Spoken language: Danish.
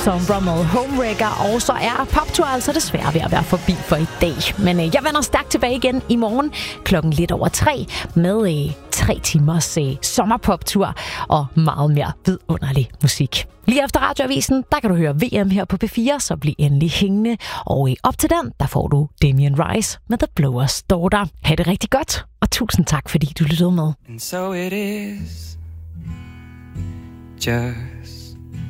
Sombra med Homewrecker, og så er Poptour altså desværre ved at være forbi for i dag. Men jeg vender stærkt tilbage igen i morgen klokken lidt over 3 med 3 timers sommerpoptur og meget mere vidunderlig musik. Lige efter Radioavisen, der kan du høre VM her på P4, så bliv endelig hængende. Og op til den, der får du Damien Rice med The Blower's Daughter. Ha' det rigtig godt, og tusind tak, fordi du lyttede med. And so it is just